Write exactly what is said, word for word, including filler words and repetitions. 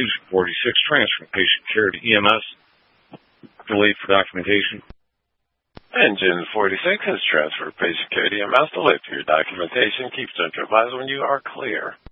Engine forty-six, transferring patient care to E M S. Delayed for documentation. Engine forty-six has transferred patient care to E M S. Delayed for your documentation. Keep central advised when you are clear.